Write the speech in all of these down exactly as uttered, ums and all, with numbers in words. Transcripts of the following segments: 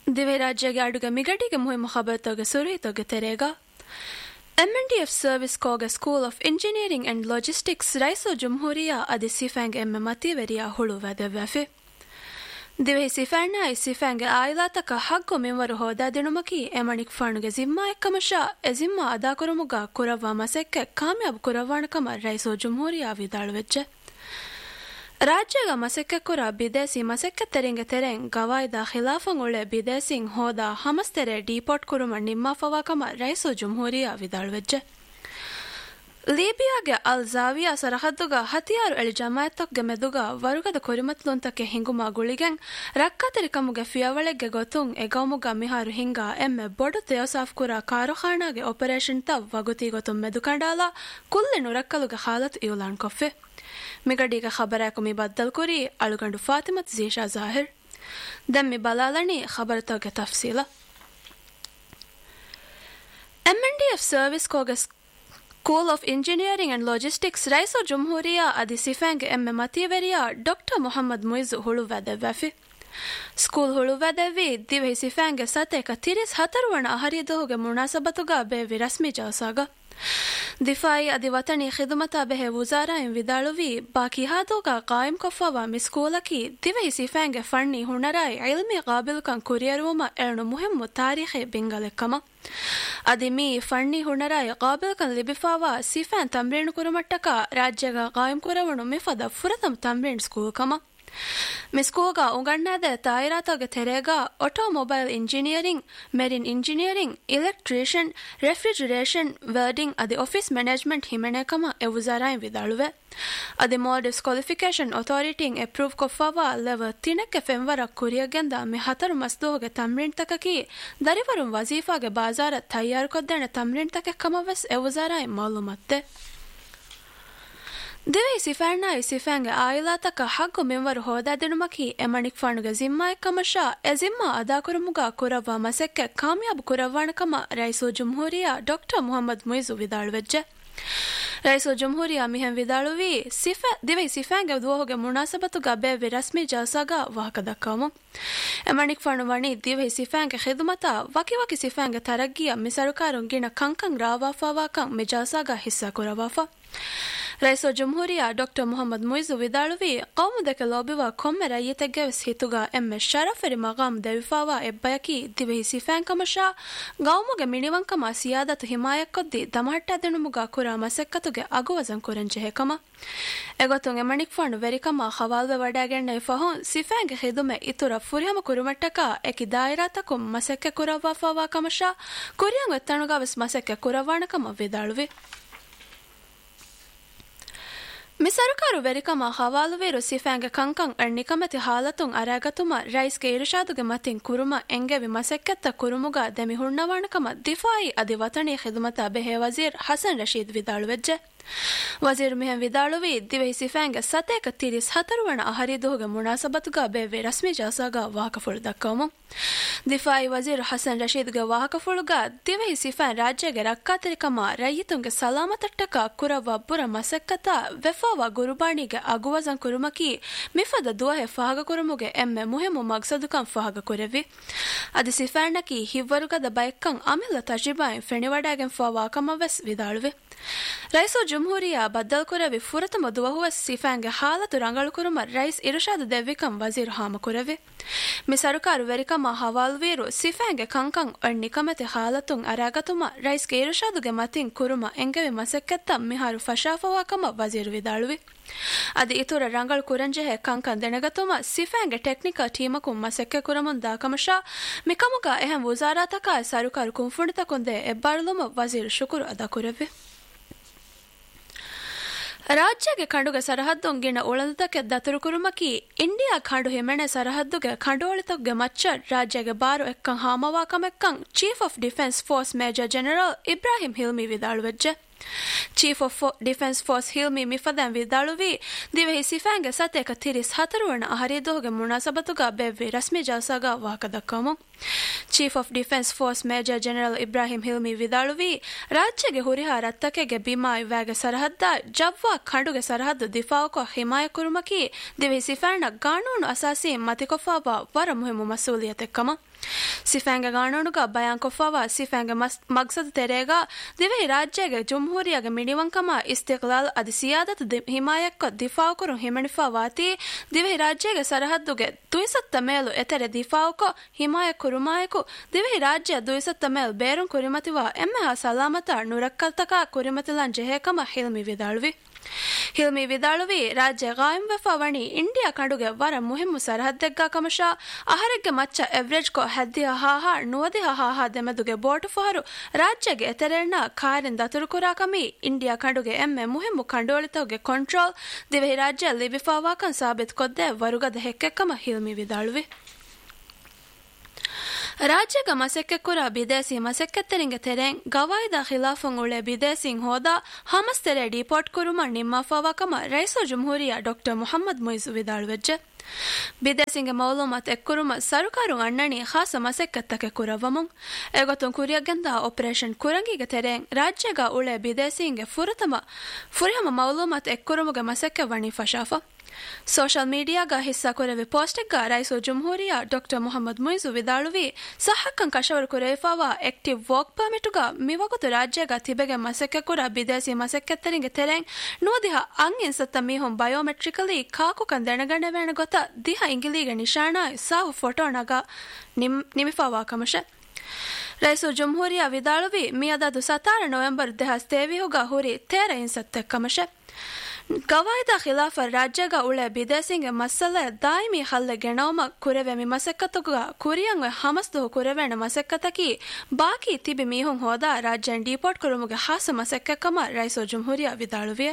ದಿವೆ ರಾಜ್ಯಗೆ ಅಡುಗೆ ಮಿಗಡಿಗೆ ಮುಹಿಮ ಖಬರ್ ತೊಗೆ ಸುರಿ ತೊಗೆ ತೆರೆಗ M N D F service ಕೋಗ school of engineering and logistics ರೈಸೋ ಜುಮ್ಹೂರಿಯಾ ಅದಿ ಸಿಫ್ಯಾಂಗ್ ಎಮ್ಮೆ ಮತಿವೆರಿಯಾ ಹುಳು ವೆದೆವ್ಯಾಫೆ ದಿವೆ ಸಿಫ್ಯಾಣ್ಣ ಐ ಸಿಫ್ಯಾಂಗೆ ಆಯ್ಲಾತಕ ಹಗ್ಗು ಮಿಂವರು ಹೋದಾ ದಿನುಮಕಿ ಎಮಣಿಕ್ ಫಾಣುಗೆ ಜಿಮ್ಮಾ ಎಕ್ಕಮಶ ಎ ಜಿಮ್ಮಾ ಅದಾ ಕುರುಮುಗ ಕುರವ್ವಾ ಮಸೆಕ್ಕೆ ಕಾಮ್ಯಾಬ್ ಕುರವ್ವಾಣಕಮ ರೈಸೋ ಜುಮ್ಹೂರಿಯಾ ವಿದಾಳುವೆಜ್ಜೆ ರಾಜ್ಯಗ ಮಸೆಕ್ಕೆ ಕುರ ಬಿದೇಸಿ ಮಸೆಕ್ಕೆ ತೆರೆಂಗೆ ತೆರೆಂಗ್ ಗವಾಯ್ದ ಖಿಲಾಫಂಗ್ ಉಳೆ ಬಿದೇಸಿಂಗ್ ಹೋದ ಹಮಸ್ತೆರೆ ಡಿಪೋಟ್ ಕುರುಮ ನಿಮ್ಮಾ ಫವಾಕಮ ರೈಸೋ ಜುಮ್ಹೂರಿಯಾ ವಿದಾಳುವೆಜ್ಜೆ ಲೀಬಿಯಾಗೆ ಅಲ್ ಜಾವಿಯಾ ಸರಹದ್ದುಗ ಹತಿಯಾರು ಎಳಿ ಜಮಾಯತ್ತೊಕ್ಗೆ ಮೆದುಗ ವರುಗದ ಕೊರಿಮತ್ಲುಂತಕ್ಕೆ ಹಿಂಗುಮಾ ಗುಳಿಗೆಂಗ್ ರಕ್ಕತರಿಕಮುಗೆ ಫಿಯವಳೆಗ್ಗೆ ಗೊತ್ತುಂಗ್ ಎಗೌಮುಗ ಮಿಹಾರು ಹಿಂಗ ಎಮ್ಮೆ ಬೊಡು ತೇವಸಾಫ್ ಕುರ ಕಾರುಖಾನಾಗೆ ಆಪರೇಷನ್ ತವ್ ವಗುತಿ ಗೊತ್ತುಂ ಮೆದು ಕಂಡಾಲ ಕುಲ್ಲೆ ನುರಕ್ಕಲುಗೆ ಹಾಲತ್ ಇವುಲಾನ್ ಕೊಫೆ ಮಿಗಡಿಗೆ ಖಬರಾಕು ಮಿ ಬದ್ದಲ್ ಕುರಿ ಅಳುಗಂಡು Fathimath ಝೀಶಾ Zahir ದಮ್ಮಿ ಬಲಾಲಣಿ ಖಬರತೋಗೆ ತಫ್ಸೀಲ M N D F service ಕೋಗೆ school of engineering and logistics ರೈಸೋ ಜುಮ್ಹೂರಿಯಾ ಅದಿ ಸಿಫ್ಯಾಂಗ್ ಎಮ್ಮೆ ಮತಿವೆರಿಯಾ ಡಾಕ್ಟರ್ ಮೊಹಮ್ಮದ್ ಮುಯಿಜ್ ಹುಳು ವೆದೆವ್ಯಾಫಿ ಸ್ಕೂಲ್ ಹುಳು ವೆದೆವಿ ದಿವೆ ಸಿಫ್ಯಾಂಗೆ ಸತೇಕ ತಿರಿಸ್ ಹತರುವಣ ಅಹರಿದೋಗೆ ಮುನಾಸಬತುಗ ಬೇವಿ ರಸ್ಮಿ ಜವಸಾಗ ದಿಫಾಯಿ ಅದಿ ವತನಿ ಖಿದುಮತಾ ಬೆಹೆ ವುಜಾರಾಯಿಂ ವಿದಾಳುವಿ ಬಾಕಿ ಹಾದೋಗ ಕಾಯಂ ಕೊಫಾವಾ ಮಿಸ್ಕೂಲಕಿ ದಿವೆ ಸಿಫ್ಯಾಂಗೆ ಫಣ್ಣಿ ಹುಣರಾಯಿ ಇಲ್ಮಿ ಕಾಬಿಲ್ಕಂ ಕುರಿಯರುವಮ ಎರ್ಣು ಮುಹಿಮ್ಮು ತಾರೀಖೆ ಬಿಂಗಲೆಕ್ಕಮ ಅದಿ ಮೀ ಫಣ್ಣಿ ಹುಣರಾಯಿ ಕಾಬಿಲ್ಕಂ ಲಿಬಿಫಾವಾ ಸಿಫ್ಯಾನ್ ತಂಬ್ರೇಣು ಕುರುಮಟ್ಟಕ ರಾಜ್ಯಗ ಕಾಯಂ ಕುರವಣು ಮಿಫದ ಫುರತಂ ತಂಬ್ರೇಣ್ ಸ್ಕೂಲ್ಕಮ ಮಿಸ್ಕೂಗ ಉಗಣ್ಣಾದ ತಾಯಿರಾತೋಗೆ ತೆರೆಗ automobile engineering marine engineering electrician refrigeration welding ಅದಿ ಆಫೀಸ್ ಮ್ಯಾನೇಜ್ಮೆಂಟ್ ಹಿಮೆನೆಕಮ ಎ ವುಜಾರಾಯಿ ವಿದಾಳುವೆ ಅದಿ Maldives qualification ಅಥಾರಿಟಿಂಗ್ approve ಕೊಫಾವಾ ಲೆವ ತಿನಕ್ಕೆ ಫೆಂವರ ಕುರಿಯಗೆಂದ me ಹತರು ಮಸ್ದೋಗೆ ತಮ್ರಿಣ್ ತಕಕಿ ದರಿವರುಂ ವಜೀಫಾಗೆ ಬಾಜಾರ ತಯ್ಯಾರು ಕೊದ್ದೆನೆ ತಮ್ರಿಣ್ ತಕೆ ಕಮವೆಸ್ A ವುಜಾರಾಯಿ ಮಾಲೂಮತ್ತೆ ದಿವೆ ಸಿಫ್ಯಾಣ್ಣ I ಸಿಫ್ಯಾಂಗೆ ಆಯಿಲಾತಕ ಹಗ್ಗು ಮಿಂವರು ಹೋದಾ ದಿನುಮಕಿ ಎಮಣಿಕ್ ಫಾಣುಗೆ ಜಿಮ್ಮಾ ಎಕ್ಕಮಶ A ಜಿಮ್ಮಾ ಅದಾ ಕುರುಮುಗ ಕುರವ್ವಾ ಮಸೆಕ್ಕೆ ಕಾಮ್ಯಾಬ್ ಕುರವ್ವಾಣಕಮ ರೈಸೋ ಜುಮ್ಹೂರಿಯಾ ಡಾಕ್ಟರ್ ಮೊಹಮ್ಮದ್ ಮುಯಿಜು ವಿದಾಳುವೆಜ್ಜೆ ರೈಸೋ ಜುಮ್ಹೂರಿಯಾ ಮಿಹೆಂ ವಿದಾಳುವಿ ಸಿಫೆ ದಿವೆ ಸಿಫ್ಯಾಂಗೆ ದುವಹುಗೆ ಮುನಾಸಬತುಗ ಬೇವಿ ರಸ್ಮಿ ಜಲ್ಸಾಗ ವಾಹಕ ದಕ್ಕಾಮು ಎಮಣಿಕ್ ಫಾಣು ವಣಿ ದಿವೆ ಸಿಫ್ಯಾಂಗೆ ಖಿದುಮತಾ ವಕಿ ವಕಿ ಸಿಫ್ಯಾಂಗೆ ತರಗ್ಗಿಯ ಮಿ ಸರುಕಾರುಂ ಗಿಣ ಕಂಕಂ ರಾವಾಫಾವಾಕಂ ಮಿ ಜಲ್ಸಾಗ ಹಿಸ್ಸಾ ಕುರವಾಫಾ ರೈಸೋ ಜುಮ್ಹೂರಿಯಾ ಡಾಕ್ಟರ್ ಮೊಹಮ್ಮದ್ ಮುಯಿಜು ವಿದಾಳುವಿ ಕೌಮುದಕ್ಕೆ ಲೋಬಿವ ಕೊಮ್ಮೆ ರಯ್ಯತೆಗೆ ಹಿತುಗ ಎಮ್ಮೆ ಶರಫರಿ ಮಗಾಮ್ ದೆವಿಫಾವಾ ಎಬ್ಬಯಕಿ ದಿವೆಹಿ ಸಿಫ್ಯಾಂಕಮಶ ಗೌಮುಗೆ ಮಿಣಿವಂಕಮ ಸಿಯಾದತು ಹಿಮಾಯಕ್ಕೊದ್ದಿ ದಮಹಟ್ಟಾದೆನುಮುಗ ಕುರ ಮಸೆಕ್ಕತುಗೆ ಅಗುವಜಂ ಕುರಂಜೆ ಹೇಕಮ ಎಗೊತ್ತುಂ ಎಮಣಿಕ್ ಫಾಣು ವೆರಿಕಮ ಖವಾಲ್ವೆ ವಡಾಗೆಣ್ಣೆ ಫಹುನ್ ಸಿಫ್ಯಾಂಗೆ ಹಿದುಮೆ ಇತುರ ಫುರಿಯಮ ಕುರುಮಟ್ಟಕ ಎಕಿ ದಾಯಿರಾತಕು ಮಸೆಕ್ಕೆ ಕುರವ್ವಾಫಾವಾ ಕಮಶ ಕುರಿಯಂ ಎತ್ತಣುಗಾವೆಸ್ ಮಸೆಕ್ಕೆ ಕುರವಾಣಕಮ ವಿದಾಳುವಿ ಮಿ ಸರಕಾರು ವೆರಿಕಮ ಹವಾಲುವೇರು ಸಿಫ್ಯಾಂಗೆ ಕಂಕಂ ಅಣ್ಣಿಕಮತಿ ಹಾಲತುಂ ಅರಾಗತುಮ ರೈಸ್ಗೆ ಇರುಷಾದುಗೆ ಮತಿಂ ಕುರುಮ ಎಂಗೆವಿ ಮಸೆಕ್ಕೆತ್ತ ಕುರುಮುಗ ದೆಮಿ ಹುಣ್ಣವಾಣಕಮ ದಿಫಾಯಿ ಅದಿ ವತಣಿ ಖಿದುಮತ ಬೆಹೆ ವಜೀರ್ ಹಸನ್ ರಶೀದ್ ವಿದಾಳುವೆಜ್ಜೆ ವಜೀರ್ ಮಿಹೆಂ ವಿದಾಳುವಿ ದಿವೆಹಿ ಸಿಫ್ಯಾಂಗೆ ಸತೇಕ ತಿರಿಸ್ ಹತರುವಣ ಅಹರಿದುಹುಗೆ ಮುನಾಸಬತುಗ ಬೇವೆ ರಸ್ಮಿ ಜಲ್ಸಾಗ ವಾಹಕಫುಳು ದಕ್ಕವಮು ದಿಫಾಯಿ ವಜೀರ್ ಹಸನ್ ರಶೀದ್ಗೆ ವಾಹಕಫುಳುಗ ದಿವೆಹಿ ಸಿಫ್ಯಾನ್ ರಾಜ್ಯಗೆ ರಕ್ಕಾತರಿಕಮ ರೈಯಿತುಂಗೆ ಸಲಾಮತಟ್ಟಕ ಕುರವ್ವ ಬುರ ಮಸೆಕ್ಕತ ವೆಫಾವ ಗುರುಬಾಣಿಗೆ ಅಗುವಜಂ ಕುರುಮಕಿ ಮಿಫದ ದುವಹೆ ಫಹಗ ಕುರುಮುಗೆ ಎಮ್ಮೆ ಮುಹಿಮು ಮಗ್ಸದುಕಂ ಫಹಗ ಕುರೆವಿ ಅದಿ ಸಿಫ್ಯಾನ್ನಕಿ ಹಿವ್ವರುಗದ ಬೈಕ್ಕಂ ಅಮಿಲ್ಲ ತಜಿಬಾಯಿನ್ ಫೆಣಿವಡಾಗೆನ್ ಫವಾಕಮವೆಸ್ ವಿದಾಳುವೆ ರೈಸೋ ಜುಮ್ಹೂರಿಯಾ ಬದ್ದಲ್ ಕುರವಿ ಫುರತಮ ದುವಹುವೆಸ್ ಸಿಫ್ಯಾಂಗೆ ಹಾಲತು ರಂಗಳು ಕುರುಮ ರೈಸ್ ಇರುಷಾದು ದೆವ್ವಿಕಂ ವಜೀರ್ ಹಾಮ ಕುರವಿ ಮಿ ಸರುಕಾರು ವೆರಿಕಮ ಹವಾಲ್ವೀರು ಸಿಫ್ಯಾಂಗೆ ಕಂಕಂ ಅಣ್ಣಿಕಮತಿ ಹಾಲತುಂ ಅರಾಗತುಮ ರೈಸ್ಗೆ ಇರುಷಾದುಗೆ ಮತಿಂ ಕುರುಮ ಎಂಗೆವಿ ಮಸೆಕ್ಕೆತ್ತ ಮಿಹಾರು ಫಶಾಫವಾಕಮ ವಜೀರ್ ವಿದಾಳುವಿ ಅದಿ ಇತುರ ರಂಗಳು ಕುರಂಜೆಹೆ ಕಂಕಂ ದೆಣಗತುಮ ಸಿಫ್ಯಾಂಗೆ ಟೆಕ್ನಿಕಲ್ ಟೀಮಕು ಮಸೆಕ್ಕೆ ಕುರಮುನ್ ದಾಕಮಶ ಮಿಕಮುಗ ಎಹಂ ವುಜಾರಾತಕ ಸರುಕಾರು ಕುಂಫುಣಿತಕುಂದೆ ಎಬ್ಬಾಳುಲುಮ ವಜೀರ್ ಶುಕುರು ಅದ ಕುರವಿ ರಾಜ್ಯಗೆ ಖಂಡುಗೆ ಸರಹದ್ದೊಂಗಿನ ಉಳದಕ್ಕೆ ದತುರು ಕುರುಮಕಿ ಇಂಡಿಯಾ ಖಂಡು ಹಿಮೆಣೆ ಸರಹದ್ದುಗೆ ಖಂಡೋಳಿತೊಗ್ಗೆ ಮಚ್ಚ ರಾಜ್ಯಗೆ ಬಾರು ಎಕ್ಕಂ ಹಾಮವಾಕಮೆಕ್ಕಂ chief of defence force major general Ibrahim ಹಿಲ್ಮಿ ವಿದಾಳುವೆಜ್ಜೆ chief of defence force ಹಿಲ್ಮಿ ಮಿಫದನ್ ವಿದಾಳುವಿ ದಿವೆಹಿ ಸಿಫ್ಯಾಂಗೆ ಸತೇಕ ತಿರಿಸ್ ಹತರುವಣ ಅಹರಿದೋಗೆ ಮುನಾಸಬತುಗ ಬೆವ್ವಿ ರಸ್ಮಿ ಜಲ್ಸಾಗ ವಾಹಕ ದಕ್ಕವಮು chief of defence force major general Ibrahim ಹಿಲ್ಮಿ ವಿದಾಳುವಿ ರಾಜ್ಯಗೆ ಹುರಿಹಾ ರತ್ತಕೆಗೆ ಬಿಮಾಯ್ ವ್ಯಾಗೆ ಸರಹದ್ದ ಜವ್ವಾ ಖಂಡುಗೆ ಸರಹದ್ದು ದಿಫಾವಕ ಹಿಮಾಯ ಕುರುಮಕಿ ದಿವೆಹಿ ಸಿಫ್ಯಾನ್ನ ಕಾನೂನು ಅಸಾಸಿ ಮತಿಕೊಫಾವ ವರ ಮುಹಿಮು ಮಸೂಲಿಯತೆಕ್ಕಮ ಸಿಫೆಂಗ ಗಾಣೋನುಗ ಬಯಾನ್ ಕೊಫಾವಾ ಸಿಫೆಂಗ ಮಕ್ಸದ್ ತೆರೆಗ ದಿವೆ ರಾಜ್ಯಗೆ ಜುಮ್ಹೂರಿಯಾಗ ಮಿಣಿವಂಕಮ ಇಸ್ತಿಕ್ಲಾಲ್ ಅದಿ ಸಿಯಾದತ್ ಹಿಮಾಯಕ್ಕ ದಿಫಾವುಕುರು ಹಿಮಣಿಫಾ ವಾತಿ ದಿವೆ ರಾಜ್ಯಗೆ ಸರಹದ್ದುಗೆ ದುಯಿಸತ್ತ ಮೇಲು ಎತೆರೆ ದಿಫಾವುಕೊ ಹಿಮಾಯಕ್ ಕುರುಮಾಯಕು ದಿವೆ ರಾಜ್ಯ ದುಯಿಸತ್ತ ಮೇಲು ಬೇರುಂ ಕುರಿಮತಿವಾ ಎಮ್ಮೆ ಹಾ ಸಲಾಮತ ನುರಕ್ಕಲ್ತಕ ಕುರಿಮತಿಲಾನ್ ಜೆಹೇಕಮ ಹಿಲ್ಮಿ ವಿದಾಳುವಿ ಹಿಲ್ಮಿ ವಿದಾಳುವಿ ರಾಜ್ಯ ಗಾಯಂ ವೆಫವಣಿ ಇಂಡಿಯಾ ಕಂಡುಗೆ ವರ ಮುಹಿಮ್ಮು ಸರಹದ್ದೆಗ್ಗಾ ಕಮಶಾ ಅಹರೆಗ್ಗೆ ಮಚ್ಚ ಎವರೇಜ್ ಕೊ ಹದ್ದಿಹ ಹಾಹಾ ನುವದಿಹ ಹಾಹಾ ದೆಮೆದುಗೆ ಬೋಟು ಫಹರು ರಾಜ್ಯಗೆ ಎತೆರೆಣ್ಣ ಕಾರಿನ್ ದತುರುಕುರಾ ಕಮಿ ಇಂಡಿಯಾ ಕಂಡುಗೆ ಎಮ್ಮೆ ಮುಹಿಮ್ಮು ಕಂಡೋಳಿತವುಗೆ ಕಂಟ್ರೋಲ್ ದಿವೆ ರಾಜ್ಯ ಲಿಬಿಫಾವಾಕನ್ ಸಾಬಿತ್ ಕೊದ್ದೆ ವರುಗದ ಹೆಕ್ಕೆಕ್ಕಮ ಹಿಲ್ಮಿ ವಿದಾಳುವಿ ರಾಜ್ಯಗ ಮಸೆಕ್ಕೆಕ್ಕುರ ಬಿದೇಸಿ ಮಸೆಕ್ಕೆತ್ತರಿಂಗೆ ತೆರೆಂ ಗವಾಯಿದ ಖಿಲಾಫುಂ ಉಳೆ ಬಿದೇಸಿಂ ಹೋದ ಹಮಸ್ ತೆರೆ ಡಿಪೋರ್ಟ್ ಕುರುಮ ನಿಮ್ಮಫಾವಕಮ ರೈಸೋ ಜುಮ್ಹೂರಿಯಾ ಡಾಕ್ಟರ್ ಮುಹಮ್ಮದ್ ಮುಯಿಸು ವಿದಾಳುವೆಜ್ಜೆ ಬಿದೇಸಿಂಗೆ ಮೌಲೂಮತ್ ಎಕ್ಕುರುಮ ಸರುಕಾರು ಅಣ್ಣಣಿ ಖಾಸ ಮಸೆಕ್ಕೆತ್ತಕ್ಕೆ ಕುರವಮುಂ ಎಗೊತ್ತುಂ ಕುರಿಯಗೆಂದ operation ಕುರಂಗಿಗೆ ತೆರೆಂ ರಾಜ್ಯಗ ಉಳೆ ಬಿದೇಸಿಂಗೆ ಫುರತಮ ಫುರಿಹಮ ಮೌಲೂಮತ್ ಎಕ್ಕುರುಮುಗೆ ಮಸೆಕ್ಕೆ ವಣಿ ಫಶಾಫ social ಮೀಡಿಯಾಗ ಹಿಸ್ಸಾ ಕೊರೆವಿ ಪೋಸ್ಟೆಗ್ಗ ರೈಸೋ ಜುಮ್ಹೂರಿಯಾ doctor Muhammad ಮುಯಿಸು ವಿದಾಳುವಿ ಸಹಕ್ಕಂ ಕಶವರು ಕುರೇಫಾವಾ active walk ಪರ್ಮಿಟುಗ ಮಿವಗುತು ರಾಜ್ಯಗ ತಿಬೆಗೆ ಮಸೆಕ್ಕೆ ಕುರ ಬಿದೇಸಿ ಮಸೆಕ್ಕೆತ್ತರಿಂಗೆ ತೆರೆಂ ನೂದಿಹ ಅಂಗಿನ್ ಸತ್ತ ಮೀಹೊಂ ಬಯೋಮೆಟ್ರಿಕಲಿ ಕಾಕು ಕಂದೆಣಗಣವೇಣ ಗೊತ್ತ ದಿಹ ಇಂಗಿಲಿಗೆ ನಿಶಾಣ ಸಾಹು ಫೋಟೋಣಗ ನಿಮ್ ನಿಮಿಫಾವಾ ಕಮಶೆ ರೈಸು ಜುಮ್ಹೂರಿಯಾ ವಿದಾಳುವಿ ಮಿಯದಾದು ಸತಾರ ನವೆಂಬರ್ ದೆಹಸ್ ತೇವಿಹುಗ ಹುರಿ ತೇರ ಇನ್ಸತ್ತೆ ಕಮಶೆ ಗವಾಯಿದ ಖಿಲಾಫ ರಾಜ್ಯಗ ಉಳೆ ಬಿದೇಸಿಂಗೆ ಮಸಲೆ ದಾಯಿಮಿ ಹಲ್ಲೆ ಗೆಣೋಮ ಕುರೆವೆಮಿ ಮಸೆಕ್ಕತುಗ ಕುರಿಯಂಗೆ ಹಮಸ್ದು ಕುರೆವೆಣ ಮಸೆಕ್ಕತಕಿ ಬಾಕಿ ತಿಬಿ ಮೀಹುಂ ಹೋದ ರಾಜ್ಯನ್ ಡಿಪೋರ್ಟ್ ಕುರುಮುಗೆ ಹಾಸ ಮಸೆಕ್ಕಕಮ ರೈಸೋ ಜುಮ್ಹೂರಿಯಾ ವಿದಾಳುವಿಯೆ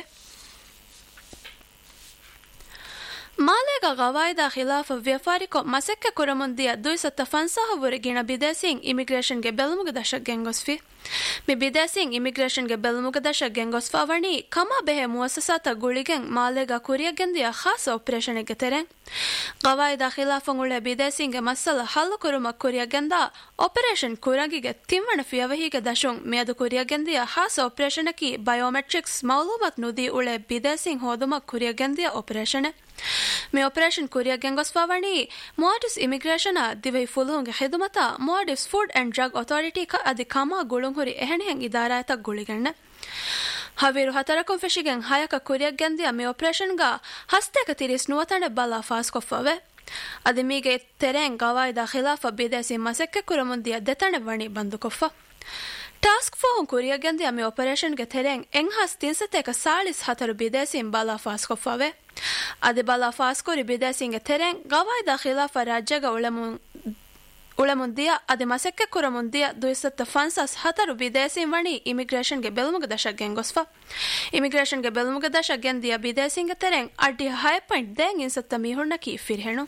ಮಾಲೆಗ ಗವಾಯಿದ ಖಿಲಾಫ ವ್ಯಾಪಾರಿಕೊ ಮಸೆಕ್ಕೆ ಕುರಮುಂದಿಯ ದುಯಿಸತ್ತ ಫನ್ಸಾಹವುರಿ ಗಿಣ ಬಿದೇಸಿಂಗ್ ಇಮಿಗ್ರೇಷನ್ಗೆ ಬೆಲ್ಮುಗ ದಶಕ್ ಗೆಂಗೊಸ್ಫಿ ಮಿ ಬಿದೇಸಿಂಗ್ ಇಮಿಗ್ರೇಷನ್ಗೆ ಬೆಲ್ಮುಗ ದಶಕ್ ಗೆಂಗೊಸ್ಫಾವಣಿ ಕಮ ಬೆಹೆ ಮುವಸಸಾತ ಗುಳಿಗೆಂ ಮಾಲೆಗ ಕುರಿಯಗೆಂದಿಯ ಖಾಸ ಆಪರೇಷನ್ಗೆ ತೆರೆಂ ಗವಾಯಿದ ಖಿಲಾಫಂ ಉಳೆ ಬಿದೇಸಿಂಗೆ ಮಸಲ ಹಲ್ಲು ಕುರುಮ ಕುರಿಯಗೆಂದ ಆಪರೇಷನ್ ಕುರಂಗಿಗೆ ತಿಮ್ಮಣ ಫಿಯವಹಿಗೆ ದಶುಂ ಮೇದು ಕುರಿಯಗೆಂದಿಯ ಖಾಸ ಆಪರೇಷನಕಿ ಬಯೋಮೆಟ್ರಿಕ್ಸ್ ಮೌಲೂಮತ್ ನುದಿ ಉಳೆ ಬಿದೇಸಿಂಗ್ ಹೋದುಮ ಕುರಿಯಗೆಂದಿಯ ಆಪರೇಷನ್ ಮಿ ಆಪರೇಷನ್ ಕುರಿಯ ಗೆಂಗೊಸ್ಫಾವಣಿ ಮೋಡಿಸ್ immigration ದಿವೈ ಫುಲ್ಹುಂಗೆ ಖಿದಮತ ಮೋಡಿಸ್ food and drug authority ಕ ಅದಿ ಕಮಾ ಗುಳುಂ ಹುರಿ ಎಹಣೆಹೆಂ ಇದಾರಾಯತ ಗುಳಿಗಣ್ಣ ಹವಿರು ಹತರಕಂ ಫೆಶಿಗೆಂ ಹಯಕ ಕುರಿಯ ಗೆಂದಿಯ ಮಿ ಆಪರೇಷನ್ ಗ ಹಸ್ತೆಕ ತಿರಿಸ್ ನುವತಣೆ ಬಲ ಫಾಸ್ ಕೊಫವೆ ಅದಿ ಮೀಗೆ ತೆರೆಂ ಗವಾಯಿದ ಖಿಲಾಫ ಬಿದೇಸಿ ಮಸೆಕ್ಕೆ ಕುರಮುಂದಿಯ ದೆತಣೆ ವಣಿ ಬಂದು ಕೊಫ ಟಾಸ್ಕ್ ಫೋರ್ಸ್ ಕುರಿಯಗೆಂದಿಯ ಮಿ ಆಪರೇಷನ್ಗೆ ತೆರೆಂ ಎಂಹಸ್ ತಿನ್ಸತೆಕ ಸಾಳಿಸ್ ಹತರು ಬಿದೇಸಿಂ ಬಲ ಫಾಸ್ ಕೊಫವೆ ಅದಿ ಬಲ ಫಾಸ್ ಕುರಿ ಬಿದೇಸಿಂಗೆ ತೆರೆಂ ಗವಾಯಿದ ಖಿಲಾಫ ರಾಜ್ಯಗ ಉಳೆಮು ಉಳೆಮುಂದಿಯ ಅದಿ ಮಸೆಕ್ಕೆ ಕುರಮುಂದಿಯ ದುಯಿಸತ್ತ ಫನ್ಸಸ್ ಹತರು ಬಿದೇಸಿಂ ವಣಿ ಇಮಿಗ್ರೇಷನ್ಗೆ ಬೆಲ್ಮುಗ ದಶಕ್ ಗೆಂಗೊಸ್ಫ ಇಮಿಗ್ರೇಷನ್ಗೆ ಬೆಲ್ಮುಗ ದಶಕ್ ಗೆಂದಿಯ ಬಿದೇಸಿಂಗೆ ತೆರೆಂ ಅಡ್ಡಿ ಹೈ ಪಾಯಿಂಟ್ ದೇಂ ಇನ್ಸತ್ತ ಮೀಹುಣ್ಣಕಿ ಫಿರ್ಹೆಣು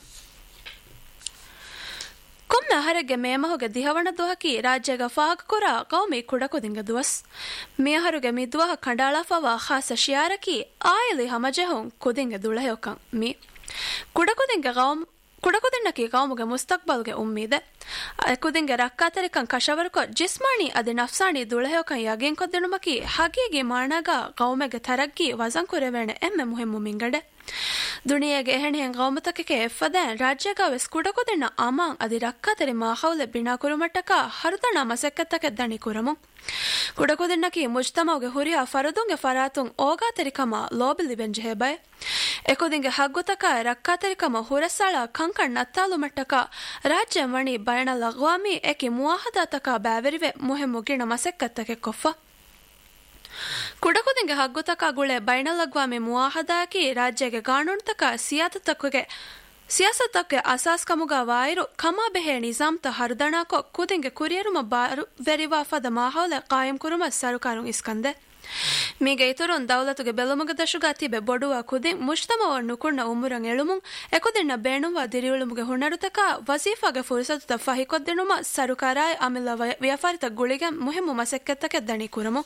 ಕೊಮ್ಮೆ ಅಹರೆಗೆ ಮೇಮಹುಗೆ ದಿಹವಣ ದುಹಕಿ ರಾಜ್ಯಗ ಫಾಹಕ ಕುರ ಕೌಮಿ ಕುಡಕುದಿಂಗ ದುವಸ್ ಮೇಹರುಗೆ ಮಿ ದುವಹ ಕಂಡಾಳಫವ ಖಾಸ ಶಿಯಾರಕಿ ಆಯಲಿ ಹಮಜೆಹುಂ ಕುದಿಂಗ ದುಳಹೆಯೊಕಂ ಮಿ ಕುಡಕುದಿಂಗ ಕೌಮ್ ಕುಡಕುದಿನ್ನಕಿ ಕೌಮುಗೆ ಮುಸ್ತಕ್ಬಲ್ಗೆ ಉಮ್ಮೀದೆ ಕುದಿಂಗೆ ರಕ್ಕಾತರಿಕಂ ಕಶವರಕೊ ಜಿಸ್ಮಾನಿ ಅದಿ ನಫ್ಸಾನಿ ದುಳಹೆಯೊಕಂ ಯಗಿನ್ ಕೊದ್ದಿನುಮಕಿ ಹಗೀಗಿ ಮಾಣಗ ಕೌಮೆಗೆ ತರಗ್ಗಿ ವಜನ್ ಕುರೆವೇಣೆ ಎಮ್ಮೆ ಮುಹಿಮ್ಮು ಮಿಂಗಡೆ ದುನಿಯೆಗೆ ಎಹಣೆಹೆಂ ಗೌಮತಕಕ್ಕೆ ಎಫ್ಫದೆನ್ ರಾಜ್ಯಗ ವೆಸ್ ಕುಡಕುದಿನ್ನ ಅಮಾಂ ಅದಿ ರಕ್ಕಾತರಿ ಮಾಹೌಲೆ ಬಿನಾ ಕುರುಮಟ್ಟಕ ಹರುದಣ ಮಸೆಕ್ಕತ್ತಕ್ಕೆ ದಣಿ ಕುರಮು ಕುಡಕುದಿನ್ನಕಿ ಮುಜ್ತಮೌಗೆ ಹುರಿಯ ಫರದುಂಗೆ ಫರಾತುಂ ಓಗಾತರಿಕಮ ಲೋಬಿಲಿ ಬೆಂಜೆಹೆಬೈ ಎಕುದಿಂಗೆ ಹಗ್ಗುತಕ ರಕ್ಕಾತರಿಕಮ ಹುರಸಾಳ ಕಂಕಣ್ ನತ್ತಾಲು ಮಟ್ಟಕ ರಾಜ್ಯ ಮಣಿ ಬಯಣ ಲಗ್ವಾಮಿ ಎಕಿ ಮುವಾಹದಾತಕ ಬ್ಯಾವೆರಿವೆ ಮುಹೆಮ್ಮು ಗಿಣ ಮಸೆಕ್ಕತ್ತಕ್ಕೆ ಕೊಫ್ಫ ಕುಡಕುದಿಂಗೆ ಹಗ್ಗುತಕ ಗುಳೆ ಬೈನಲಗ್ವಾಮಿ ಮುವಾಹದಾಕಿ ರಾಜ್ಯಗೆ ಕಾನೂನುತಕ ಸಿಯಾತತಕ್ಕೆ ಸಿಯಾಸತಕ್ಕೆ ಅಸಾಸ್ ಕಮುಗ ವಾಯಿರು ಕಮಾ ಬೆಹೆ ನಿಜಾಮ್ತ ಹರ್ದಣಾಕೊ ಕುದಿಂಗೆ ಕುರಿಯರುಮ ಬಾರು ವೆರಿವಾಫದ ಮಾಹೌಲೆ ಕಾಯಂ ಕುರುಮ ಸರುಕಾರು ಇಸ್ಕಂದೆ ಮೀಗೆ ಇತರುನ್ ದೌಲತುಗೆ ಬೆಲುಮುಗ ದಶುಗ ತಿಬೆ ಬೊಡುವ ಕುದಿಂ ಮುಜ್ತಮವ ನುಕುಣ್ಣ ಉಮ್ಮುರಂ ಎಳುಮುಂ ಎಕುದಿನ್ನ ಬೇಣುವ ದಿರಿಯುಳುಮುಗೆ ಹುಣ್ಣರುತಕ ವಸೀಫಾಗೆ ಫುರ್ಸತುತ ಫಹಿಕೊದ್ದಿನುಮ ಸರುಕಾರಾಯ ಅಮಿಲ್ಲ ವ್ಯಾಪಾರಿತ ಗುಳಿಗೆ ಮುಹಿಮ್ಮು ಮಸೆಕ್ಕೆತ್ತಕ್ಕೆ ದಣಿ ಕುರಮು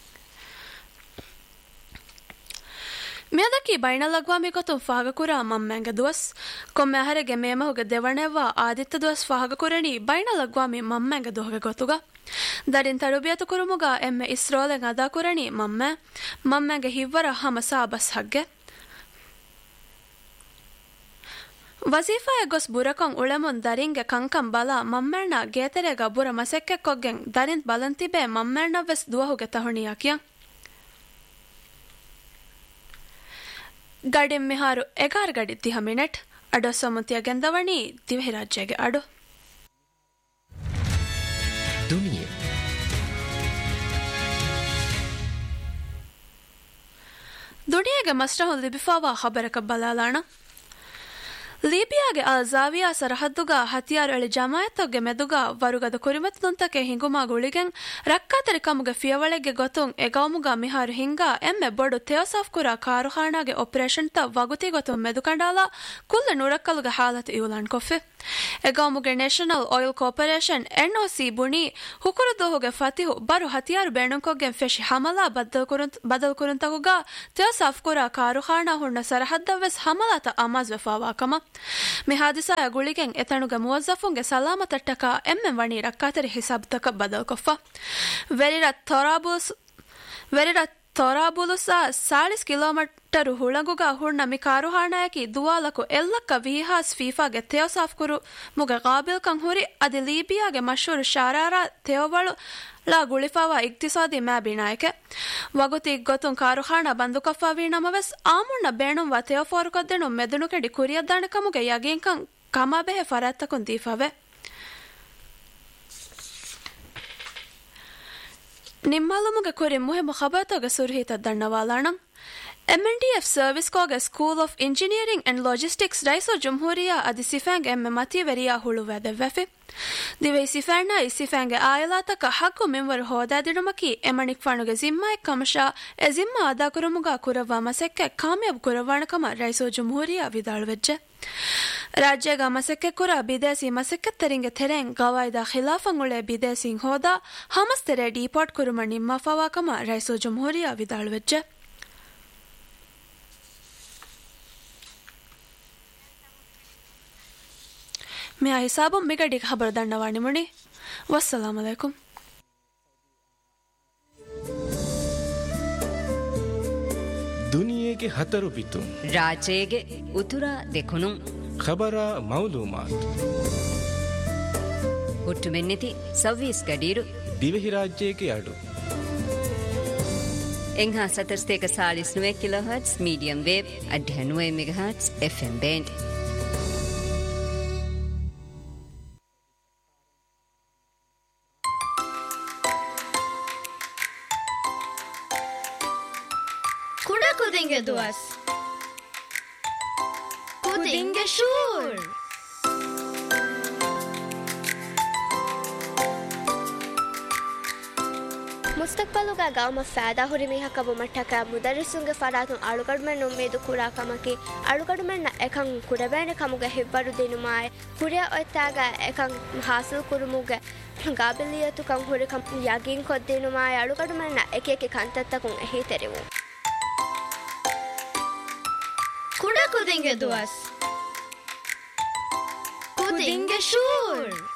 ಮೇದಕಿ ಬೈನಲಗ್ವಾಮಿ ಕೊತು ಫಾಗಕುರ ಮಮ್ಮೆಂಗೆ ದುವಸ್ ಕೊಮ್ಮೆ ಅಹರೆಗೆ ಮೇಮಹುಗೆ ದೆವಣೆವ್ವ ಆದಿತ್ತ ದುವಸ್ ಫಾಗಕುರಣಿ ಬೈನಲಗ್ವಾಮಿ ಮಮ್ಮೆಂಗೆ ದುಹಗೆ ಗೊತ್ತುಗ ದರಿನ್ ತರುಬಿಯತು ಕುರುಮುಗ ಎಮ್ಮೆ ಇಸ್ರೋಲೆಂಗ್ ಅದಾ ಕುರಣಿ ಮಮ್ಮೆ ಮಮ್ಮೆಂಗೆ ಹಿವ್ವರ ಹಮ ಸಾಬಸ್ ಹಗ್ಗೆ ವಜೀಫಾಯ ಗೊಸ್ ಬುರಕೊಂ ಉಳೆಮುನ್ ದರಿಂಗೆ ಕಂಕಂ ಬಲ ಮಮ್ಮೆಣ್ಣ ಗೇತೆರೆಗ ಬುರ ಮಸೆಕ್ಕೆ ಕೊಗ್ಗೆಂ ದರಿಂತ್ ಬಲಂತಿಬೆ ಮಮ್ಮೆಣ್ಣವೆಸ್ ದುವಹುಗೆ ತಹೊಣಿಯಾಕಿಯ ಗಡಿಂ ಮಿಹಾರು ಎಗಾರ್ ಗಡಿ ದಿಹ ಮಿನೆಟ್ ಅಡೊ ಸೊಮುತಿಯ ಗೆಂದವಣಿ ದಿವೆಹಿ ರಾಜ್ಯಗೆ ಅಡು ದುನಿಯೆ ದುನಿಯೆಗೆ ಮಸ್ರಹುಲ್ ಲಿಬಿಫಾವಾ ಖಬರಕ ಬಲಾಲಾಣ ಲೀಬಿಯಾಗೆ ಅಲ್ ಜಾವಿಯಾ ಸರಹದ್ದುಗ ಹತಿಯಾರು ಎಳಿ ಜಮಾಯತ್ತೊಗ್ಗೆ ಮೆದುಗ ವರುಗದ ಕುರಿಮತ್ತುಂತಕೆ ಹಿಂಗುಮಾ ಗುಳಿಗೆಂ ರಕ್ಕಾತರಿ ಕಮುಗೆ ಫಿಯವಳೆಗೆ ಗೊತ್ತುಂ ಎಗೌಮುಗ ಮಿಹಾರು ಹಿಂಗ ಎಮ್ಮೆ ಬೊಡು ತೆಯೋಸಾಫ್ ಕುರ ಕಾರುಖಾನಾಗೆ ಆಪರೇಷನ್ ತ ವಗುತಿ ಗೊತ್ತುಂ ಮೆದುಕಂಡಾಲ ಕುಲ್ಲ ನುರಕ್ಕಲುಗೆ ಹಾಲತ್ ಇವುಲಾನ್ ಕೊಫೆ ಎಗೌಮುಗೆ national oil corporation N O C ಬುಣಿ ಹುಕುರು ದೋಹುಗೆ ಫತಿಹು ಬರು ಹತಿಯಾರು ಬೇಣುಂಕೊಗ್ಗೆ ಫೆಶಿ ಹಮಲಾ ಬದ್ದಲ್ ಕುರುಂತ್ ಬದಲ್ ಕುರುಂತಗುಗ ತೆಯೋಸಾಫ್ ಕುರ ಕಾರುಖಾನಾ ಹುಣ್ಣ ಸರಹದ್ದವೆಸ್ ಹಮಲಾತ ಅಮಾಜ್ ವೆಫಾವಾಕಮ ಮಿ ಹಾದಿಸಾಯ ಗುಳಿಗೆಂ ಎತಣುಗ ಮುವಜ್ಜಫುಂಗೆ ಸಲಾಮತಟ್ಟಕ ಎಮ್ಮೆ ವಣಿ ರಕ್ಕಾತರಿ ಹಿಸಾಬ್ತಕ ಬದಲ್ ಕೊಫ್ಫ ವೆರಿರ ತೊರಾಬುಸ್ ವೆರಿರ ತೊರಾಬುಲುಸ ಸಾಳಿಸ್ ಕಿಲೋಮೀಟರು ಹುಳಗುಗ ಹುಣ್ಣ ಮಿ ಕಾರುಹಾಣಾಯಕಿ ದುವಾಲಕು ಎಲ್ಲಕ್ಕ ವಿಹಾಸ್ ಫೀಫಾಗೆ ತೆಯೋಸಾಫ್ ಕುರು ಮುಗ ಕಾಬಿಲ್ ಕಂ ಹುರಿ ಅದಿ ಲೀಬಿಯಾಗೆ ಮಶೂರು ಶಾರಾರ ತೆಯೋವಳು ಲಾ ಗುಳಿಫಾವಾ ಇಕ್ತಿಸಾದಿ ಮ್ಯಾ ಬಿನಾಯಕೆ ವಗುತಿ ಗೊತ್ತುಂ ಕಾರುಖಾನಾ ಬಂದುಕಫಾವಿ ನಮವೆಸ್ ಆಮುಣ್ಣ ಬೇಣುಂ ವ ತೆಯೋಫೋರುಕೊದ್ದೆನು ಮೆದುನುಕೆಡಿ ಕುರಿಯದ್ದಾಣಕಮುಗೆ ಯಗೀಂಕಂ ಕಮಾಬೆಹೆ ಫರಾತ್ತಕುಂ ದೀಫಾವೆ ನಿಮ್ಮಲುಮುಗೆ ಕುರಿ ಮುಹಿಮು ಖಬರ್ತೋಗೆ ಸುರ್ಹೀತ ದಣ್ಣವಾಲಾಣಂ M N D F service ಕೋಗೆ school of engineering and logistics ರೈಸೋ ಜುಮ್ಹೂರಿಯಾ ಅದಿ ಸಿಫ್ಯಾಂಗ್ ಎಮ್ಮೆ ಮತಿವೆರಿಯಾ ಹುಳುವೆದೆವ್ವೆಫೆ ದಿವೈ ಸಿಫ್ಯಾಂಗ್ನ ಈ ಸಿಫ್ಯಾಂಗೆ ಆಯಲಾತಕ ಹಕ್ಕು ಮಿಂವರು ಹೋದಾದಿಡುಮಕಿ ಎಮಣಿಕ್ ಫಾಣುಗೆ ಜಿಮ್ಮಾಯ್ ಕಮಶಾ ಎ ಜಿಮ್ಮಾ ಅದಾ ಕುರುಮುಗ ಕುರವ್ವ ಮಸೆಕ್ಕೆ ಕಾಮ್ಯಾಬ್ ಕುರವಾಣಕಮ ರೈಸೋ ಜುಮ್ಹೂರಿಯಾ ವಿದಾಳುವೆಜ್ಜೆ ರಾಜ್ಯಗ ಮಸೆಕ್ಕೆ ಕುರ ಬಿದೇಸಿ ಮಸೆಕ್ಕೆ ತೆರಿಂಗೆ ತೆರೆಂ ಗವಾಯ್ದ ಖಿಲಾಫಂಗುಳೆ ಬಿದೇಸಿಂ ಹೋದ ಹಮಸ್ ತೆರೆ ಡಿಪೋರ್ಟ್ ಕುರುಮ ನಿಮ್ಮ ಫವಾಕಮ ರೈಸೋ ಜುಮ್ಹೂರಿಯಾ ವಿದಾಳುವೆಜ್ಜೆ ಮಿಯಾ ಹಿಸಾಬು ಮಿಗಡಿಗೆ ಖಬರ್ ದಂಡವಾಣಿ ಮುಣಿ ವಸ್ಸಲಾಮ್ ಅಲೈಕುಂ ದುನಿಯೆಗೆ ಹತರು ಬಿತ್ತು ರಾಜೇಗೆ ಉತುರ ದೆಕುನು ಖಬರ ಮೌಲೂಮಾತ್ ಹುಟ್ಟು ಮೆನ್ನಿತಿ ಸವ್ವೀಸ್ ಗಡೀರು ದಿವೆಹಿ ರಾಜ್ಯಕ್ಕೆ ಅಡು ಎಂಘಾ ಸತರ್ಸ್ತೇಕ Chalisa ನುವೆ kilo hertz medium wave ಅಡ್ಡೆ ನುವೆ mega hertz F M band Kudinge duas. Kudinge shur. ಮುಸ್ತಕ್ಬಲುಗ ಗಾಮ ಫಾದಾ ಹುರಿಮಿಹಕಬು ಮಟ್ಟಕ ಮುದರಿಸುಂಗೆ ಫರಾತುಂ ಅಳುಗಡುಮೆನ್ ನುಮ್ಮೇದು ಕುರಾ ಕಮಕಿ ಅಳುಗಡುಮೆನ್ನ ಎಕಂ ಕುರಬೇನೆ ಕಮುಗೆ ಹಿಬ್ಬರು ದಿನುಮಾಯ್ ಕುರಿಯ ಒತ್ತಾಗ ಎಕಂ ಹಾಸಿಲ್ ಕುರುಮುಗೆ ಗಾಬಿಲಿಯತು ಕಂ ಹುರಿ ಕಂ ಯಗಿನ್ ಕೊದ್ದಿನುಮಾಯ್ ಅಳುಗಡುಮೆನ್ನ ಎಕೆಕೆ ಕಂತತ್ತಕುಂ ಎಹಿ ತೆರಿವು ಕುಡ ಕುದಿಂಗೆ ದುವಸ್ ಕುದಿಂಗೆ ಶೂರ್